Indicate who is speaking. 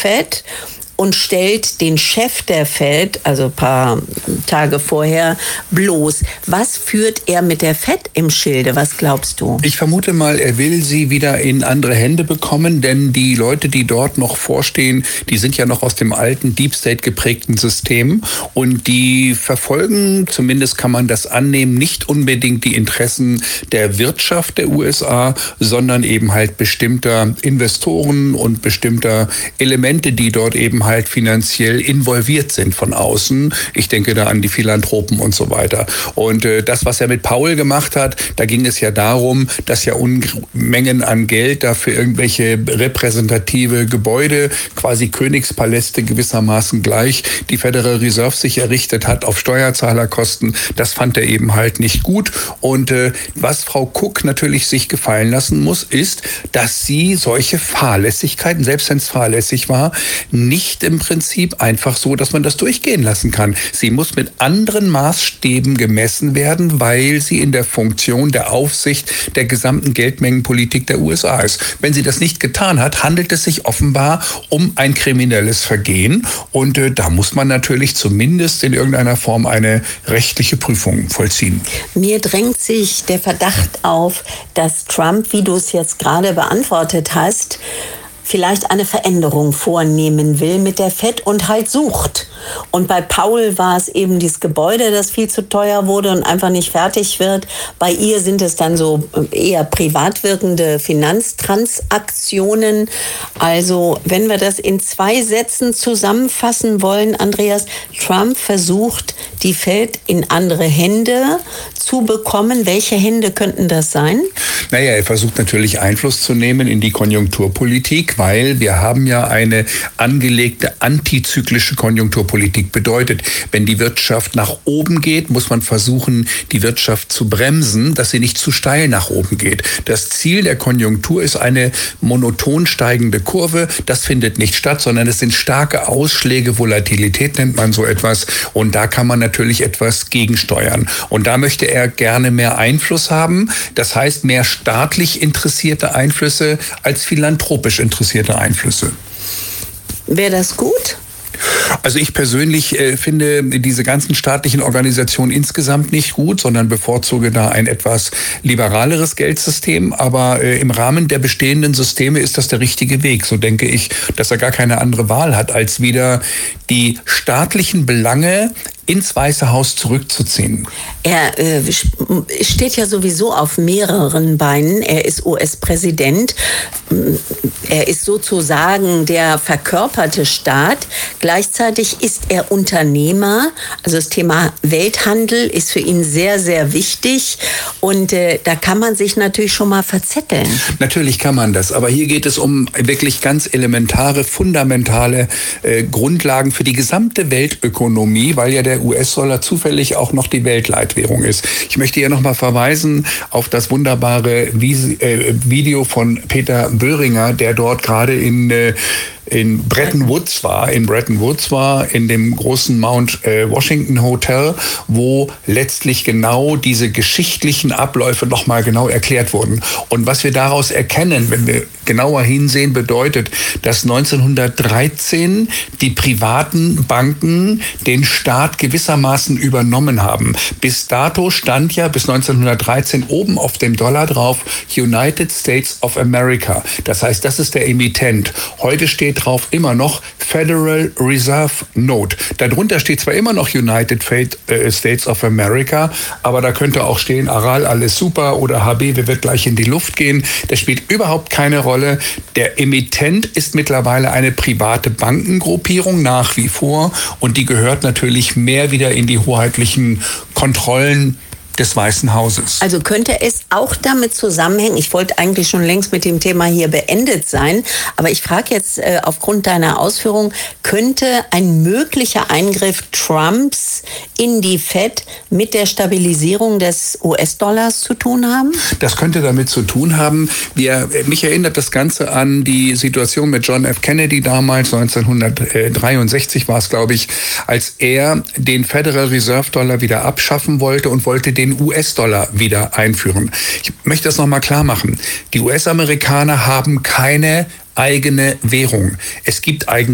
Speaker 1: Fed und stellt den Chef der Fed, also ein paar Tage vorher, bloß. Was führt er mit der Fed im Schilde? Was glaubst du?
Speaker 2: Ich vermute mal, er will sie wieder in andere Hände bekommen, denn die Leute, die dort noch vorstehen, die sind ja noch aus dem alten Deep State geprägten System und die verfolgen, zumindest kann man das annehmen, nicht unbedingt die Interessen der Wirtschaft der USA, sondern eben halt bestimmter Investoren und bestimmter Elemente, die dort eben halt finanziell involviert sind von außen. Ich denke da an die Philanthropen und so weiter. Und das, was er mit Powell gemacht hat, da ging es ja darum, dass ja Unmengen an Geld dafür irgendwelche repräsentative Gebäude, quasi Königspaläste gewissermaßen gleich, die Federal Reserve sich errichtet hat auf Steuerzahlerkosten. Das fand er eben halt nicht gut. Und was Frau Cook natürlich sich gefallen lassen muss, ist, dass sie solche Fahrlässigkeiten, selbst wenn es fahrlässig war, nicht im Prinzip einfach so, dass man das durchgehen lassen kann. Sie muss mit anderen Maßstäben gemessen werden, weil sie in der Funktion der Aufsicht der gesamten Geldmengenpolitik der USA ist. Wenn sie das nicht getan hat, handelt es sich offenbar um ein kriminelles Vergehen und da muss man natürlich zumindest in irgendeiner Form eine rechtliche Prüfung vollziehen.
Speaker 1: Mir drängt sich der Verdacht auf, dass Trump, wie du es jetzt gerade beantwortet hast, vielleicht eine Veränderung vornehmen will mit der Fed und halt sucht. Und bei Powell war es eben dieses Gebäude, das viel zu teuer wurde und einfach nicht fertig wird. Bei ihr sind es dann so eher privat wirkende Finanztransaktionen. Also wenn wir das in 2 Sätzen zusammenfassen wollen, Andreas, Trump versucht, die Fed in andere Hände zu bekommen. Welche Hände könnten das sein?
Speaker 2: Naja, er versucht natürlich Einfluss zu nehmen in die Konjunkturpolitik, weil wir haben ja eine angelegte antizyklische Konjunkturpolitik. Bedeutet, wenn die Wirtschaft nach oben geht, muss man versuchen, die Wirtschaft zu bremsen, dass sie nicht zu steil nach oben geht. Das Ziel der Konjunktur ist eine monoton steigende Kurve. Das findet nicht statt, sondern es sind starke Ausschläge. Volatilität nennt man so etwas. Und da kann man natürlich etwas gegensteuern. Und da möchte er gerne mehr Einfluss haben. Das heißt, mehr staatlich interessierte Einflüsse als philanthropisch interessierte Einflüsse.
Speaker 1: Wäre das gut?
Speaker 2: Also ich persönlich finde diese ganzen staatlichen Organisationen insgesamt nicht gut, sondern bevorzuge da ein etwas liberaleres Geldsystem. Aber im Rahmen der bestehenden Systeme ist das der richtige Weg. So denke ich, dass er gar keine andere Wahl hat, als wieder die staatlichen Belange ins Weiße Haus zurückzuziehen.
Speaker 1: Er steht ja sowieso auf mehreren Beinen. Er ist US-Präsident. Er ist sozusagen der verkörperte Staat. Gleichzeitig ist er Unternehmer. Also das Thema Welthandel ist für ihn sehr, sehr wichtig. Und da kann man sich natürlich schon mal verzetteln.
Speaker 2: Natürlich kann man das. Aber hier geht es um wirklich ganz elementare, fundamentale Grundlagen für die gesamte Weltökonomie, weil ja der US-Dollar zufällig auch noch die Weltleitwährung ist. Ich möchte hier nochmal verweisen auf das wunderbare Video von Peter Böhringer, der dort gerade in Bretton Woods war, in dem großen Mount Washington Hotel, wo letztlich genau diese geschichtlichen Abläufe nochmal genau erklärt wurden. Und was wir daraus erkennen, wenn wir genauer hinsehen, bedeutet, dass 1913 die privaten Banken den Staat gewissermaßen übernommen haben. Bis dato stand ja bis 1913 oben auf dem Dollar drauf United States of America. Das heißt, das ist der Emittent. Heute steht drauf immer noch Federal Reserve Note. Darunter steht zwar immer noch United States of America, aber da könnte auch stehen Aral, alles super oder HB, wir wird gleich in die Luft gehen. Das spielt überhaupt keine Rolle. Der Emittent ist mittlerweile eine private Bankengruppierung nach wie vor und die gehört natürlich mehr wieder in die hoheitlichen Kontrollen des Weißen Hauses.
Speaker 1: Also könnte es auch damit zusammenhängen, ich wollte eigentlich schon längst mit dem Thema hier beendet sein, aber ich frage jetzt aufgrund deiner Ausführung, könnte ein möglicher Eingriff Trumps in die Fed mit der Stabilisierung des US-Dollars zu tun haben?
Speaker 2: Das könnte damit zu tun haben. Mich erinnert das Ganze an die Situation mit John F. Kennedy damals, 1963 war es, glaube ich, als er den Federal Reserve Dollar wieder abschaffen wollte und wollte den US-Dollar wieder einführen. Ich möchte das nochmal klar machen. Die US-Amerikaner haben keine eigene Währung. Es gibt eigentlich